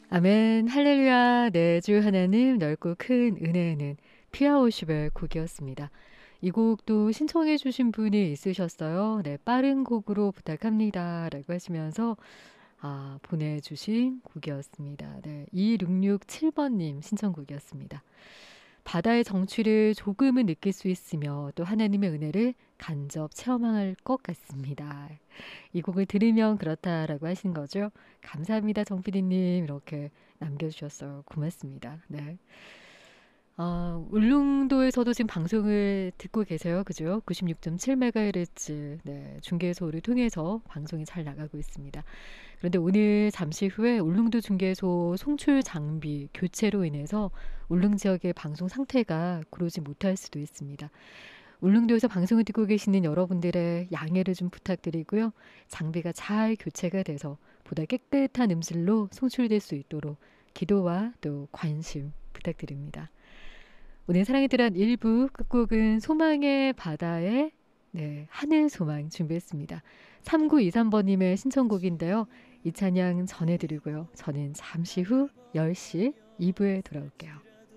아멘, 할렐루야, 내 주 하나님 넓고 큰 은혜는 피아오십의 곡이었습니다. 이 곡도 신청해 주신 분이 있으셨어요. 네, 빠른 곡으로 부탁합니다. 라고 하시면서 보내주신 곡이었습니다. 네, 2667번님 신청곡이었습니다. 바다의 정취를 조금은 느낄 수 있으며 또 하나님의 은혜를 간접 체험할 것 같습니다. 이 곡을 들으면 그렇다라고 하신 거죠. 감사합니다, 정PD님. 이렇게 남겨주셨어요. 고맙습니다. 네. 울릉도에서도 지금 방송을 듣고 계세요. 그죠? 96.7MHz 네, 중계소를 통해서 방송이 잘 나가고 있습니다. 그런데 오늘 잠시 후에 울릉도 중계소 송출 장비 교체로 인해서 울릉 지역의 방송 상태가 그러지 못할 수도 있습니다. 울릉도에서 방송을 듣고 계시는 여러분들의 양해를 좀 부탁드리고요. 장비가 잘 교체가 돼서 보다 깨끗한 음질로 송출될 수 있도록 기도와 또 관심 부탁드립니다. 오늘 사랑의 드란 1부 끝곡은 소망의 바다의 하늘 소망 준비했습니다. 3923번님의 신청곡인데요. 이 찬양 전해드리고요. 저는 잠시 후 10시 2부에 돌아올게요.